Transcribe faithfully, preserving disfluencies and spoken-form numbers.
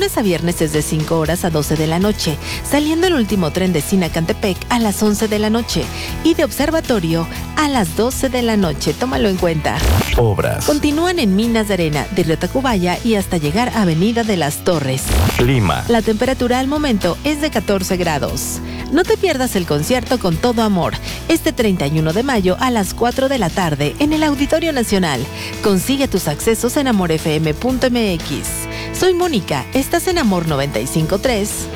lunes a viernes es de cinco horas a doce de la noche, saliendo el último tren de Sinacantepec a las once de la noche y de Observatorio a las doce de la noche. Tómalo en cuenta. Obras. Continúan en Minas de Arena, de Río Tacubaya y hasta llegar a Avenida de las Torres. Clima. La temperatura al momento es de catorce grados. No te pierdas el concierto Con Todo Amor, este treinta y uno de mayo a las cuatro de la tarde en el Auditorio Nacional. Consigue tus accesos en amor f m punto m x. Soy Mónica, estás en Amor noventa y cinco punto tres.